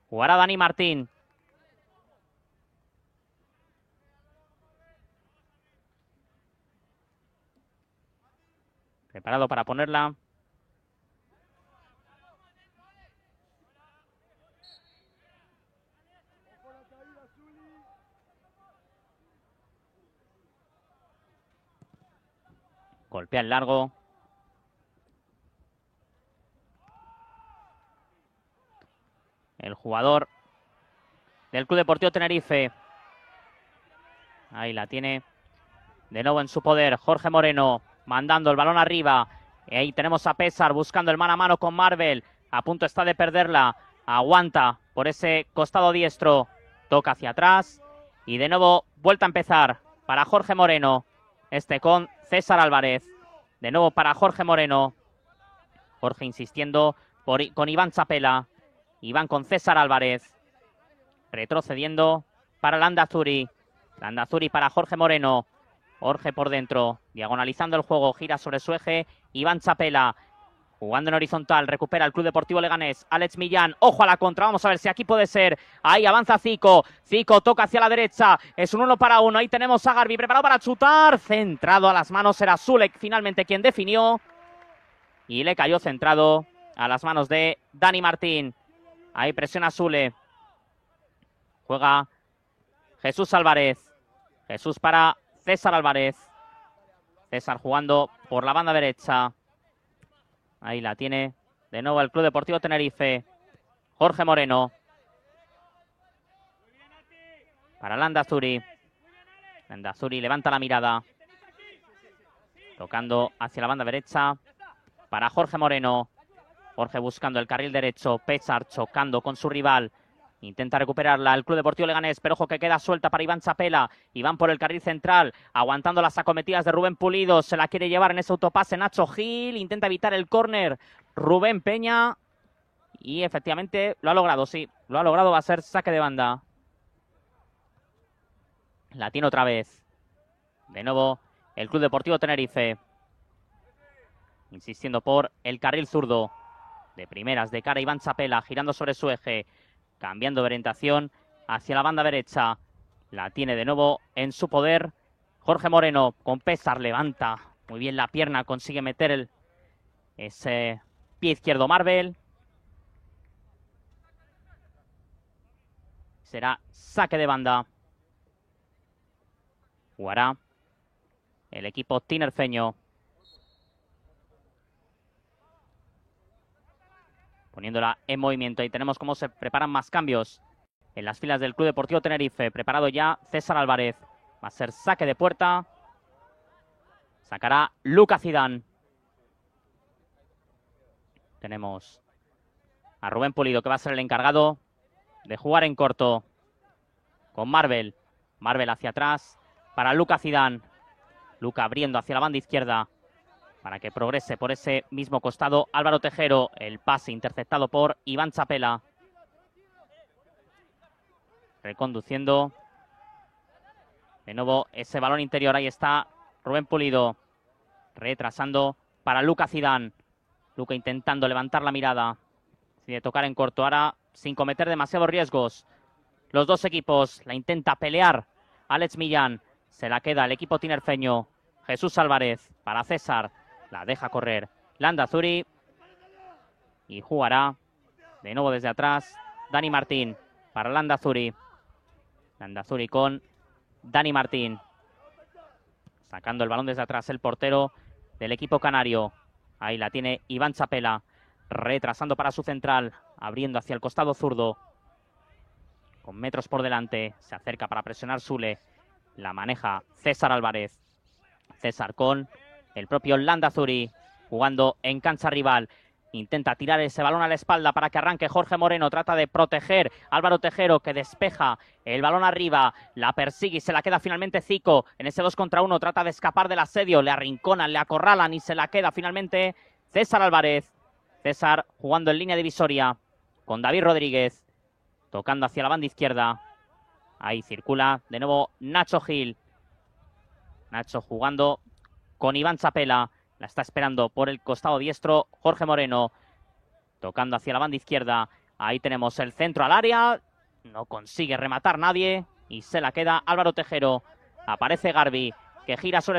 Jugará Dani Martín. Preparado para ponerla. Golpea el largo. El jugador del Club Deportivo Tenerife. Ahí la tiene de nuevo en su poder. Jorge Moreno mandando el balón arriba. Y ahí tenemos a Pésar buscando el mano a mano con Marvel. A punto está de perderla. Aguanta por ese costado diestro. Toca hacia atrás. Y de nuevo vuelta a empezar para Jorge Moreno. Este con César Álvarez. De nuevo para Jorge Moreno. Jorge insistiendo con Iván Chapela. Iván con César Álvarez. Retrocediendo para Landazuri. Landazuri para Jorge Moreno. Jorge por dentro, diagonalizando el juego, gira sobre su eje. Iván Chapela, jugando en horizontal, recupera el Club Deportivo Leganés. Alex Millán, ojo a la contra, vamos a ver si aquí puede ser. Ahí avanza Zico, Zico toca hacia la derecha, es un 1-1. Ahí tenemos a Garbi preparado para chutar, centrado a las manos, era Sulek finalmente quien definió. Y le cayó centrado a las manos de Dani Martín. Ahí presiona Sule. Juega Jesús Álvarez. Jesús para César Álvarez. César jugando por la banda derecha. Ahí la tiene de nuevo el Club Deportivo Tenerife. Jorge Moreno. Para Landazuri. Landazuri levanta la mirada. Tocando hacia la banda derecha. Para Jorge Moreno. Jorge buscando el carril derecho. Pésar chocando con su rival. Intenta recuperarla el Club Deportivo Leganés, pero ojo que queda suelta para Iván Chapela. Iván por el carril central, aguantando las acometidas de Rubén Pulido. Se la quiere llevar en ese autopase Nacho Gil. Intenta evitar el córner Rubén Peña. Y efectivamente lo ha logrado, sí. Lo ha logrado, va a ser saque de banda. La tiene otra vez. De nuevo el Club Deportivo Tenerife. Insistiendo por el carril zurdo. De primeras, de cara Iván Chapela, girando sobre su eje. Cambiando de orientación hacia la banda derecha. La tiene de nuevo en su poder Jorge Moreno. Con Pésar levanta muy bien la pierna. Consigue meter ese pie izquierdo Marvel. Será saque de banda. Jugará el equipo tinerfeño. Poniéndola en movimiento. Y tenemos cómo se preparan más cambios en las filas del Club Deportivo Tenerife. Preparado ya César Álvarez. Va a ser saque de puerta. Sacará Lucas Zidane. Tenemos a Rubén Pulido, que va a ser el encargado de jugar en corto. Con Marvel. Marvel hacia atrás para Lucas Zidane. Luca abriendo hacia la banda izquierda. Para que progrese por ese mismo costado Álvaro Tejero. El pase interceptado por Iván Chapela. Reconduciendo. De nuevo ese balón interior. Ahí está Rubén Pulido. Retrasando para Lucas Zidane. Luca intentando levantar la mirada. Decide tocar en corto ahora sin cometer demasiados riesgos. Los dos equipos la intenta pelear. Alex Millán. Se la queda el equipo tinerfeño. Jesús Álvarez para César. La deja correr Landazuri. Y jugará de nuevo desde atrás Dani Martín para Landazuri. Landazuri con Dani Martín. Sacando el balón desde atrás el portero del equipo canario. Ahí la tiene Iván Chapela. Retrasando para su central. Abriendo hacia el costado zurdo. Con metros por delante. Se acerca para presionar Sule. La maneja César Álvarez. César con el propio Landazuri, jugando en cancha rival. Intenta tirar ese balón a la espalda para que arranque Jorge Moreno. Trata de proteger Álvaro Tejero, que despeja el balón arriba. La persigue y se la queda finalmente Zico. En ese 2 contra 1 trata de escapar del asedio. Le arrinconan, le acorralan y se la queda finalmente César Álvarez. César jugando en línea divisoria con David Rodríguez. Tocando hacia la banda izquierda. Ahí circula de nuevo Nacho Gil. Nacho jugando con Iván Chapela. La está esperando por el costado diestro Jorge Moreno. Tocando hacia la banda izquierda. Ahí tenemos el centro al área. No consigue rematar nadie. Y se la queda Álvaro Tejero. Aparece Garbi, que gira sobre